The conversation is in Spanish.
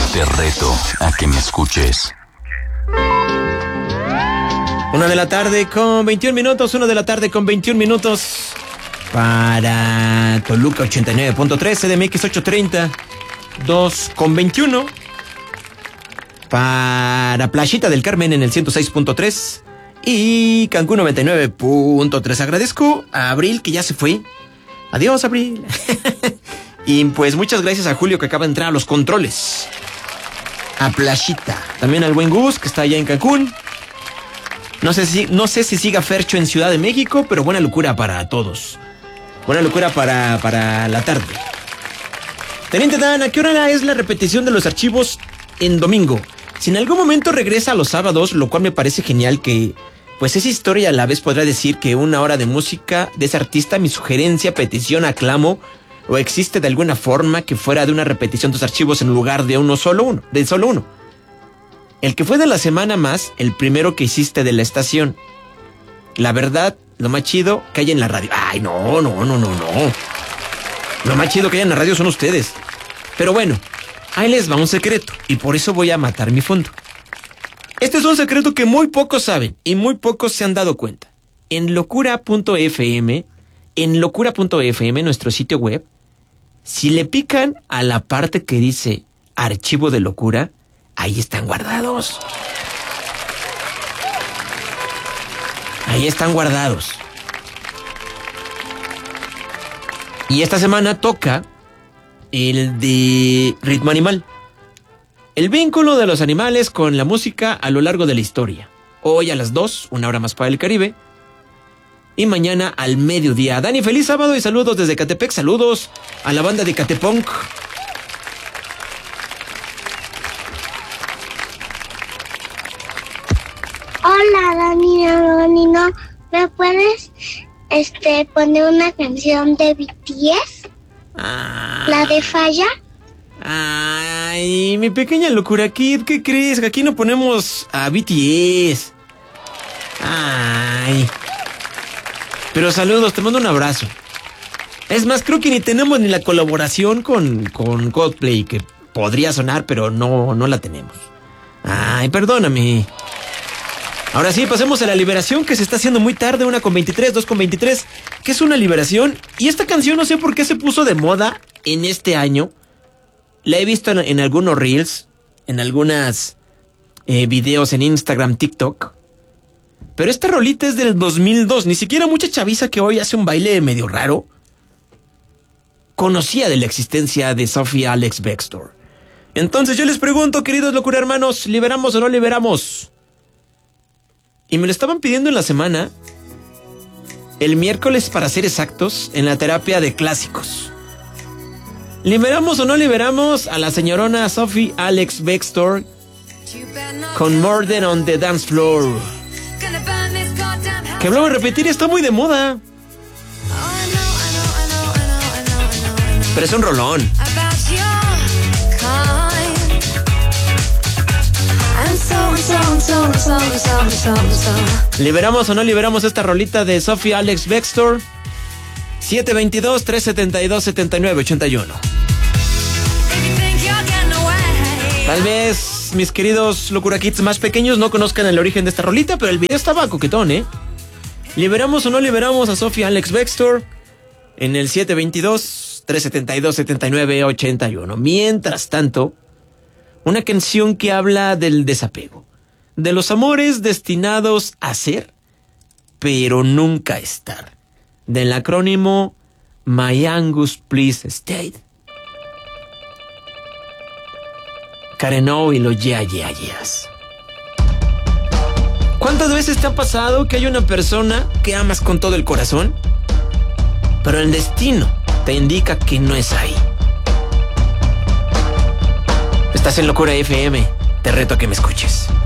Te reto a que me escuches. 1 de la tarde con 21 minutos, 1 de la tarde con 21 minutos. Para Toluca 89.3, CDMX 830, 2 con 21. Para Playita del Carmen en el 106.3 y Cancún 99.3. Agradezco a Abril que ya se fue. Adiós, Abril. Y pues muchas gracias a Julio que acaba de entrar a los controles. A Playita. También al buen Gus que está allá en Cancún. No sé si siga Fercho en Ciudad de México, pero buena locura para todos. Buena locura para la tarde. Teniente Dan, ¿a qué hora es la repetición de los archivos en domingo? Si en algún momento regresa a los sábados, lo cual me parece genial que, pues esa historia a la vez podrá decir que 1 hora de música de ese artista, mi sugerencia, petición, aclamo, o existe de alguna forma que fuera de una repetición de los archivos en lugar de solo uno. El que fue de la semana más, el primero que hiciste de la estación. La verdad, lo más chido que hay en la radio. Ay, no. Lo más chido que hay en la radio son ustedes. Pero bueno, ahí les va un secreto, y por eso voy a matar mi fondo. Este es un secreto que muy pocos saben, y muy pocos se han dado cuenta. En locura.fm, nuestro sitio web, si le pican a la parte que dice archivo de locura, ahí están guardados. Ahí están guardados. Y esta semana toca el de Ritmo Animal. El vínculo de los animales con la música a lo largo de la historia. Hoy a las 2, 1 hora más para el Caribe. Y mañana al mediodía. Dani, feliz sábado y saludos desde Catepec. Saludos a la banda de Catepunk. Hola, Dani, ¿no me puedes poner una canción de BTS? La de Falla. Ay, mi pequeña locura Kid, ¿qué crees? Aquí no ponemos a BTS. Ay. Pero saludos, te mando un abrazo. Es más, creo que ni tenemos ni la colaboración con Coldplay, que podría sonar, pero no la tenemos. Ay, perdóname. Ahora sí, pasemos a la liberación, que se está haciendo muy tarde, 1:23, 2:23, que es una liberación. Y esta canción no sé por qué se puso de moda en este año. La he visto en algunos reels, en algunas videos en Instagram, TikTok. Pero esta rolita es del 2002, ni siquiera mucha chaviza que hoy hace un baile medio raro conocía de la existencia de Sophie Alex Bextor. Entonces yo les pregunto, queridos locura hermanos, ¿liberamos o no liberamos? Y me lo estaban pidiendo en la semana, el miércoles para ser exactos, en la terapia de clásicos. ¿Liberamos o no liberamos a la señorona Sophie Alex Bextor con Murder on the Dance Floor? Que vuelvo a repetir, está muy de moda. Pero es un rolón. ¿Liberamos o no liberamos esta rolita de Sophie Alex Bextor? 722-372-7981. Tal vez mis queridos Locura Kids más pequeños no conozcan el origen de esta rolita, pero el video estaba coquetón, ¿eh? ¿Liberamos o no liberamos a Sophie Alex Bextor? En el 722-372-7981. Mientras tanto, una canción que habla del desapego, de los amores destinados a ser, pero nunca estar. Del acrónimo My Angus Please Stay. Karen O y los Yeah Yeah Yeahs. ¿Cuántas veces te ha pasado que hay una persona que amas con todo el corazón, pero el destino te indica que no es ahí? Estás en Locura FM, te reto a que me escuches.